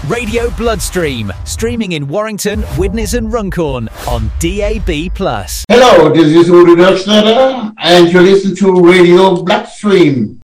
Radio Bloodstream, streaming in Warrington, Widnes and Runcorn on DAB+. Hello, this is Udo Dirksnedder and you're listening to Radio Bloodstream.